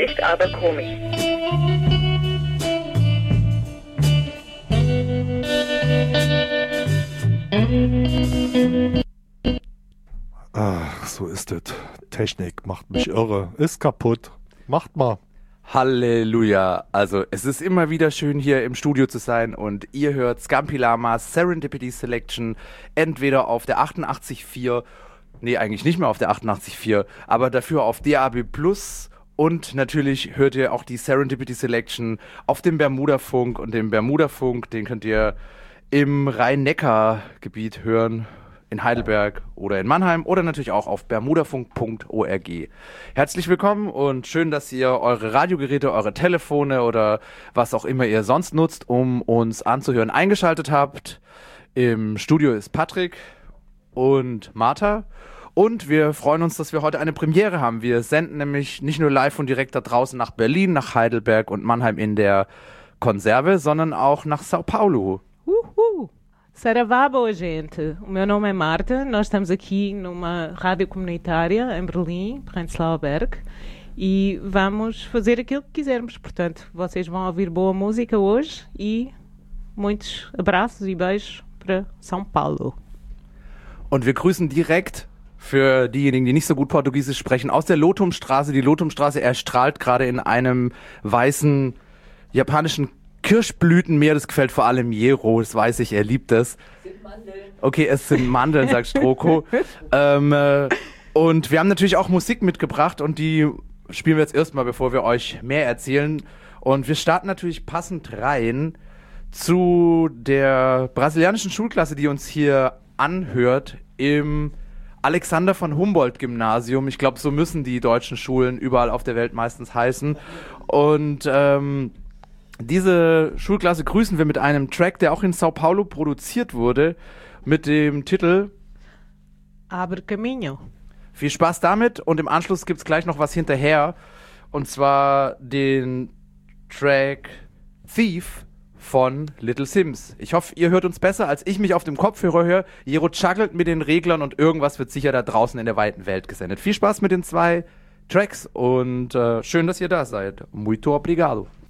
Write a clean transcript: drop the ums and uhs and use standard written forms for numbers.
ist aber komisch. Ach, so ist es. Technik macht mich irre. Ist kaputt. Macht mal. Halleluja. Also es ist immer wieder schön hier im Studio zu sein und ihr hört Scampi Lamas Serendipity Selection entweder auf der 88.4, nee eigentlich nicht mehr auf der 88.4, aber dafür auf DAB+ und natürlich hört ihr auch die Serendipity Selection auf dem Bermudafunk und den Bermudafunk, den könnt ihr im Rhein-Neckar-Gebiet hören. In Heidelberg oder in Mannheim oder natürlich auch auf bermudafunk.org. Herzlich willkommen und schön, dass ihr eure Radiogeräte, eure Telefone oder was auch immer ihr sonst nutzt, um uns anzuhören, eingeschaltet habt. Im Studio ist Patrick und Martha und wir freuen uns, dass wir heute eine Premiere haben. Wir senden nämlich nicht nur live und direkt da draußen nach Berlin, nach Heidelberg und Mannheim in der Konserve, sondern auch nach São Paulo. Saravá, boa gente. O meu nome é Marta, nós estamos aqui numa rádio comunitária em Berlim, Prenzlauer Berg, e vamos fazer aquilo que quisermos. Portanto, vocês vão ouvir boa música hoje e muitos abraços e beijos para São Paulo. Und wir grüßen direkt für diejenigen, die nicht so gut Portugiesisch sprechen, aus der Lotumstraße. Die Lotumstraße erstrahlt gerade in einem weißen japanischen Kirschblütenmeer, das gefällt vor allem Jero, das weiß ich, er liebt es. Sind Mandeln. Okay, es sind Mandeln, sagt Stroko. Und wir haben natürlich auch Musik mitgebracht und die spielen wir jetzt erstmal, bevor wir euch mehr erzählen. Und wir starten natürlich passend rein zu der brasilianischen Schulklasse, die uns hier anhört im Alexander von Humboldt Gymnasium. Ich glaube, so müssen die deutschen Schulen überall auf der Welt meistens heißen. Und diese Schulklasse grüßen wir mit einem Track, der auch in São Paulo produziert wurde, mit dem Titel Abre Caminho. Viel Spaß damit und im Anschluss gibt es gleich noch was hinterher, und zwar den Track Thief von Little Sims. Ich hoffe, ihr hört uns besser, als ich mich auf dem Kopfhörer höre. Jero juggelt mit den Reglern und irgendwas wird sicher da draußen in der weiten Welt gesendet. Viel Spaß mit den zwei Tracks und schön, dass ihr da seid. Muito obrigado.